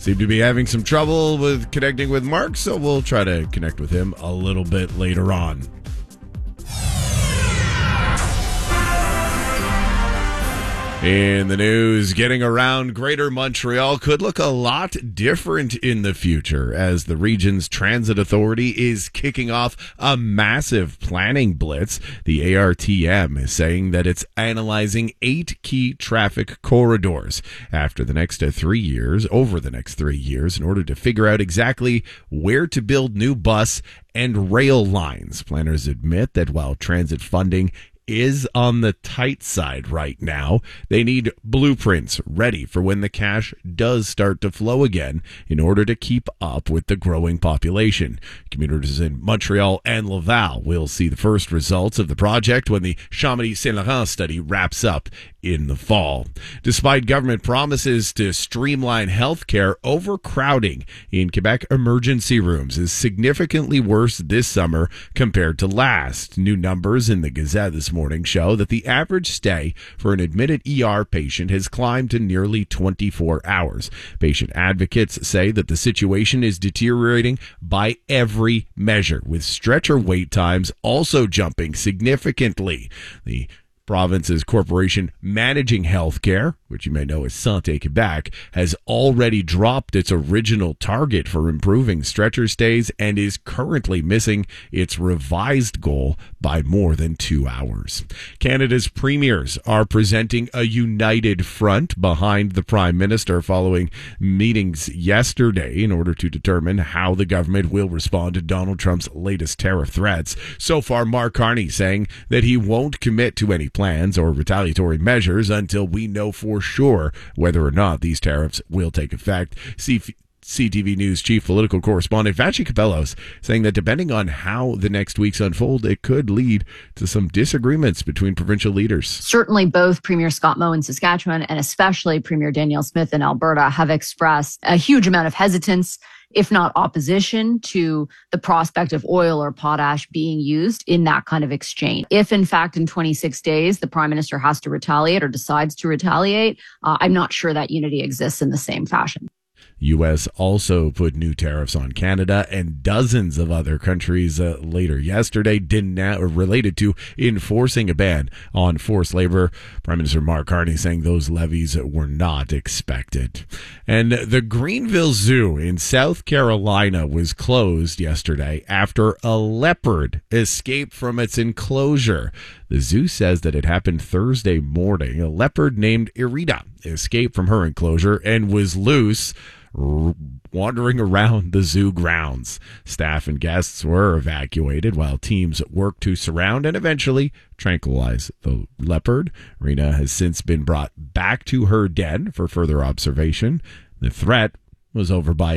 seem to be having some trouble with connecting with Mark, so we'll try to connect with him a little bit later on. In the news, getting around Greater Montreal could look a lot different in the future as the region's transit authority is kicking off a massive planning blitz. The ARTM is saying that it's analyzing 8 key traffic corridors over the next 3 years in order to figure out exactly where to build new bus and rail lines. Planners admit that while transit funding is on the tight side right now, they need blueprints ready for when the cash does start to flow again in order to keep up with the growing population. Commuters in Montreal and Laval will see the first results of the project when the Chamonix-Saint-Laurent study wraps up in the fall. Despite government promises to streamline healthcare, overcrowding in Quebec emergency rooms is significantly worse this summer compared to last. New numbers in the Gazette this morning show that the average stay for an admitted ER patient has climbed to nearly 24 hours. Patient advocates say that the situation is deteriorating by every measure, with stretcher wait times also jumping significantly. The province's corporation managing healthcare, which you may know as Santé Québec, has already dropped its original target for improving stretcher stays and is currently missing its revised goal by more than 2 hours. Canada's premiers are presenting a united front behind the Prime Minister following meetings yesterday in order to determine how the government will respond to Donald Trump's latest tariff threats. So far, Mark Carney saying that he won't commit to any plans or retaliatory measures until we know for sure whether or not these tariffs will take effect. CTV News chief political correspondent Vachi Capellos saying that depending on how the next weeks unfold, it could lead to some disagreements between provincial leaders. Certainly both Premier Scott Moe in Saskatchewan and especially Premier Danielle Smith in Alberta have expressed a huge amount of hesitance, if not opposition, to the prospect of oil or potash being used in that kind of exchange. If, in fact, in 26 days, the Prime Minister has to retaliate or decides to retaliate, I'm not sure that unity exists in the same fashion. U.S. also put new tariffs on Canada and dozens of other countries later yesterday related to enforcing a ban on forced labor. Prime Minister Mark Carney saying those levies were not expected. And the Greenville Zoo in South Carolina was closed yesterday after a leopard escaped from its enclosure. The zoo says that it happened Thursday morning. A leopard named Irida escaped from her enclosure and was loose, wandering around the zoo grounds. Staff and guests were evacuated while teams worked to surround and eventually tranquilize the leopard. Irina has since been brought back to her den for further observation. The threat was over by